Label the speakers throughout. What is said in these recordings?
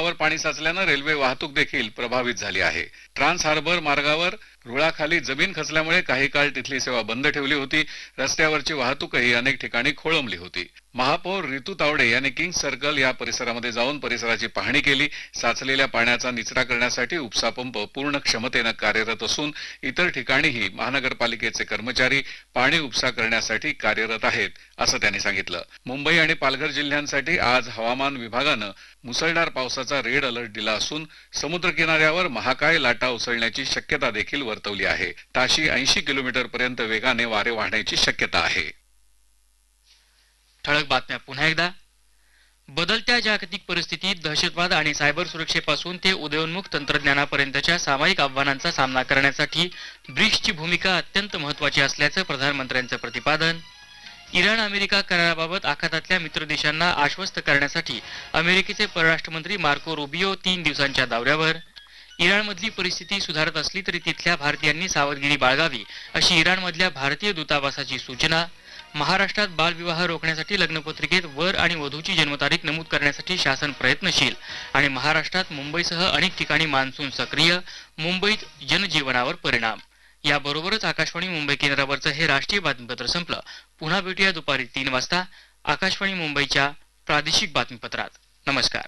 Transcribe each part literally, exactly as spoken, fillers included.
Speaker 1: रस्त्यावर पाणी साचल्यानं रेल्वे वाहतूक देखील प्रभावित झाली आहे. ट्रान्स हार्बर मार्गावर रुळाखाली जमीन खचल्यामुळे काही काळ तिथली सेवा बंद ठेवली होती. रस्त्यावरची वाहतूकही अनेक ठिकाणी खोळंबली होती. महापौर रितू तावडे यांनी किंग सर्कल या परिसरामध्ये जाऊन परिसराची पाहणी केली. साचलेल्या पाण्याचा निचरा करण्यासाठी उपसा पंप पूर्ण क्षमतेनं कार्यरत असून इतर ठिकाणीही महानगरपालिकेचे कर्मचारी पाणी उपसा करण्यासाठी कार्यरत आहेत, असं त्यांनी सांगितलं. मुंबई आणि पालघर जिल्ह्यांसाठी आज हवामान विभागानं मुसळधार पावसाचा रेड अलर्ट दिला असून समुद्र किनाऱ्यावर महाकाय लाटा उसळण्याची शक्यता देखील वर्तवली आहे. ताशी ऐंशी किलोमीटर पर्यंत वेगाने वारे वाहण्याची शक्यता आहे.
Speaker 2: ठळक बातम्या पुन्हा एकदा. बदलत्या जागतिक परिस्थितीत दहशतवाद आणि सायबर सुरक्षेपासून ते उदयोन्मुख तंत्रज्ञानापर्यंतच्या सामायिक आव्हानांचा सामना करण्यासाठी ब्रिक्सची भूमिका अत्यंत महत्वाची असल्याचं प्रधानमंत्र्यांचं प्रतिपादन. इराण अमेरिका कराराबाबत आखातातल्या मित्र देशांना आश्वस्त करण्यासाठी अमेरिकेचे परराष्ट्र मंत्री मार्को रुबियो तीन दिवसांच्या दौऱ्यावर. इराणमधली परिस्थिती सुधारत असली तरी तिथल्या भारतीयांनी सावधगिरी बाळगावी अशी इराणमधल्या भारतीय दूतावासाची सूचना. महाराष्ट्रात बालविवाह रोखण्यासाठी लग्नपत्रिकेत वर आणि वधूची जन्मतारीख नमूद करण्यासाठी शासन प्रयत्नशील. आणि महाराष्ट्रात मुंबईसह अनेक ठिकाणी मान्सून सक्रिय, मुंबईत जनजीवनावर परिणाम. याबरोबरच आकाशवाणी मुंबई केंद्रावरचं हे राष्ट्रीय बातमीपत्र संपलं. पुन्हा भेटूया दुपारी तीन वाजता आकाशवाणी मुंबईच्या प्रादेशिक बातमीपत्रात. नमस्कार.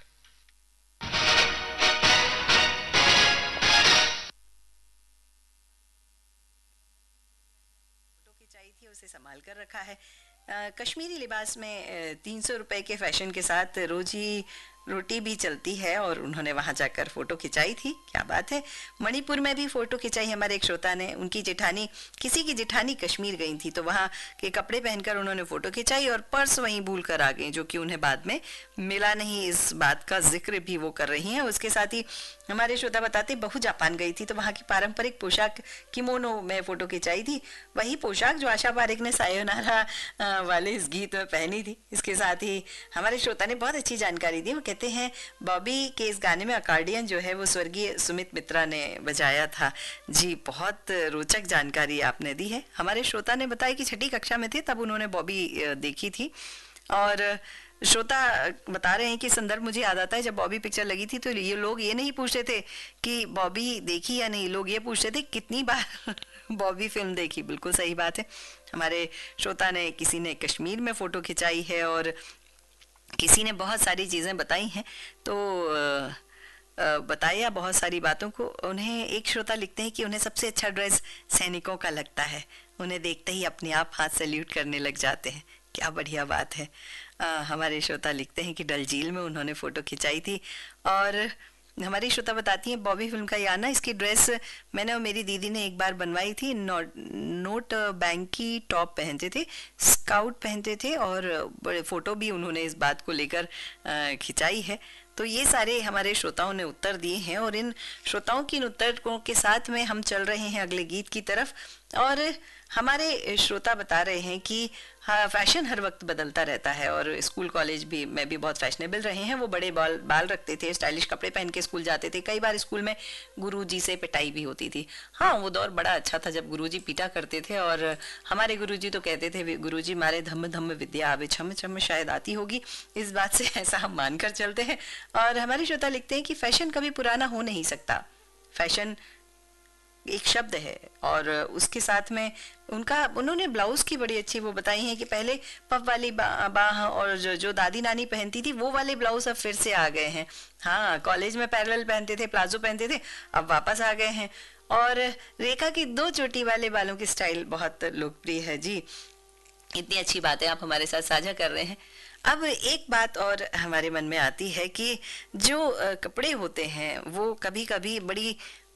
Speaker 3: उसे संभाल कर रखा है. आ, कश्मीरी लिबास में तीन सौ रुपए के फैशन के साथ रोजी रोटी भी चलती है और उन्होंने वहां जाकर फोटो खिंचाई थी. क्या बात है. मणिपुर में भी फोटो खिंचाई हमारे एक श्रोता ने. उनकी जेठानी किसी की जेठानी कश्मीर गई थी तो वहां के कपड़े पहनकर उन्होंने फोटो खिंचाई और पर्स वहीं भूल कर आ गई, जो कि उन्हें बाद में मिला नहीं. इस बात का जिक्र भी वो कर रही हैं. उसके साथ ही हमारे श्रोता बताते बहू जापान गई थी तो वहां की पारंपरिक पोशाक किमोनो में फोटो खिंचाई थी. वही पोशाक जो आशा पारेख ने सायोनारा वाले इस गीत में पहनी थी. इसके साथ ही हमारे श्रोता ने बहुत अच्छी जानकारी दी. वो कहते हैं बॉबी के इस गाने में अकॉर्डियन जो है वो स्वर्गीय सुमित मित्रा ने बजाया था. जी, बहुत रोचक जानकारी आपने दी है. हमारे श्रोता ने बताया कि छठी कक्षा में थे तब उन्होंने बॉबी देखी थी. और श्रोता बता रहे हैं कि संदर्भ मुझे याद आता है जब बॉबी पिक्चर लगी थी तो ये लोग ये नहीं पूछते थे कि बॉबी देखी या नहीं, लोग ये पूछते थे कितनी बार बॉबी फिल्म देखी. बिल्कुल सही बात है. हमारे श्रोता ने किसी ने कश्मीर में फोटो खिंचाई है और किसी ने बहुत सारी चीज़ें बताई हैं. तो बताया बहुत सारी बातों को. उन्हें एक श्रोता लिखते हैं कि उन्हें सबसे अच्छा ड्रेस सैनिकों का लगता है. उन्हें देखते ही अपने आप हाथ सैल्यूट करने लग जाते हैं. क्या बढ़िया बात है. आ, हमारे श्रोता लिखते हैं कि डल झील में उन्होंने फ़ोटो खिंचाई थी. और हमारी श्रोता बताती हैं बॉबी फिल्म का याना, इसकी ड्रेस मैंने और मेरी दीदी ने एक बार बनवाई थी. नोट नोट बैंक की टॉप पहनते थे, स्काउट पहनते थे और बड़े फ़ोटो भी उन्होंने इस बात को लेकर खिंचाई है. तो ये सारे हमारे श्रोताओं ने उत्तर दिए हैं और इन श्रोताओं की इन उत्तरों के साथ में हम चल रहे हैं अगले गीत की तरफ. और हमारे श्रोता बता रहे हैं कि हाँ, फैशन हर वक्त बदलता रहता है और स्कूल कॉलेज भी में भी बहुत फैशनेबल रहे हैं. वो बड़े बाल बाल रखते थे, स्टाइलिश कपड़े पहन के स्कूल जाते थे. कई बार स्कूल में गुरुजी से पिटाई भी होती थी. हाँ, वो दौर बड़ा अच्छा था जब गुरुजी पीटा करते थे. और हमारे गुरुजी तो कहते थे गुरुजी मारे धम्म धम्म विद्या आवे छम छम, शायद आती होगी. इस बात से ऐसा हम मानकर चलते हैं. और हमारे श्रोता लिखते हैं कि फैशन कभी पुराना हो नहीं सकता. फैशन एक शब्द है और उसके साथ में उनका उन्होंने ब्लाउज की बड़ी अच्छी वो बताई है कि पहले पफ वाली बाह बा, और जो, जो दादी नानी पहनती थी वो वाले ब्लाउज अब फिर से आ गए हैं. हाँ, कॉलेज में पैरेलल पहनते थे, प्लाजो पहनते थे, अब वापस आ गए हैं. और रेखा की दो चोटी वाले बालों की स्टाइल बहुत लोकप्रिय है. जी, इतनी अच्छी बातें आप हमारे साथ साझा कर रहे हैं. अब एक बात और हमारे मन में आती है कि जो कपड़े होते हैं वो कभी कभी बड़ी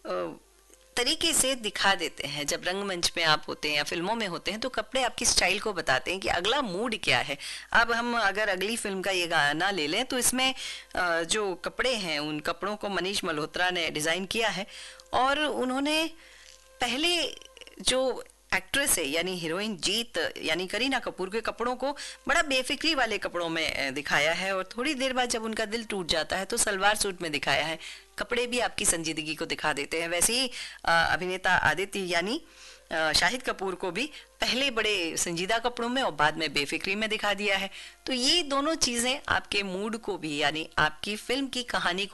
Speaker 3: तरीके से दिखा देते हैं. जब रंगमंच में आप होते हैं या फिल्मों में होते हैं तो कपड़े आपकी स्टाइल को बताते हैं कि अगला मूड क्या है. अब हम अगर अगली फिल्म का ये गाना ले लें तो इसमें जो कपड़े हैं उन कपड़ों को मनीष मल्होत्रा ने डिज़ाइन किया है. और उन्होंने पहले जो एक्ट्रेस है यानी हीरोइन जीत यानी करीना कपूर के कपड़ों को बड़ा बेफिक्री वाले कपड़ों में दिखाया है और थोड़ी देर बाद जब उनका दिल टूट जाता है तो सलवार सूट में दिखाया है. कपड़े भी आपकी संजीदगी को दिखा देते हैं. वैसे ही अभिनेता आदित्य यानी शाहिद कपूर को भी पहले बड़े संजीदा कपड़ों में और बाद में बेफिक्री में दिखा दिया है. तो ये दोनों चीज़ें आपके मूड को भी यानी आपकी फिल्म की कहानी